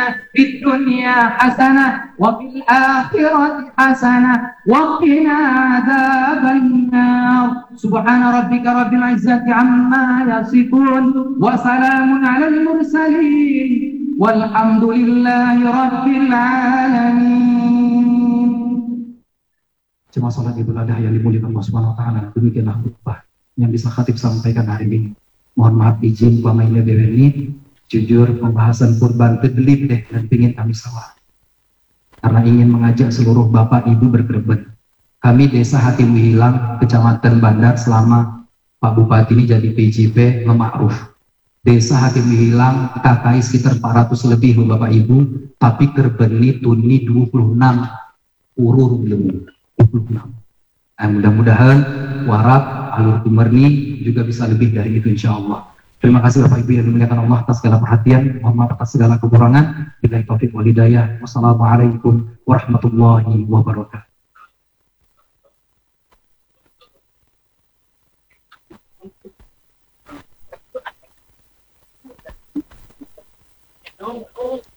في الدنيا حسنة وفي الآخرة حسنة وقنا عذاب النار سبحان ربك رب العزة عما يصفون وسلام على المرسلين والحمد لله رب العالمين. Cuma salat Idul Adha yang dimuliakan Allah Subhanahu wa taala. Demikianlah khutbah yang bisa khatib sampaikan hari ini. Mohon maaf izin pamainya ini jujur pembahasan kurban kedelip deh dan ingin kami salah. Karena ingin mengajak seluruh bapak ibu bergerebet. Kami desa Hatim Wihilang, Kecamatan Bandar selama Pak Bupati ini jadi PJP Memakruf. Desa Hatim Wihilang KKI sekitar 400 lebih bapak ibu, tapi kerbeni tuni 26 urur belum 26. Nah, mudah-mudahan warap alur kumerni juga bisa lebih dari itu insya Allah. Terima kasih Bapak Ibu yang dimuliakan Allah atas segala perhatian, mohon maaf atas segala kekurangan. Billahi taufiq wal hidayah. Wassalamualaikum warahmatullahi wabarakatuh.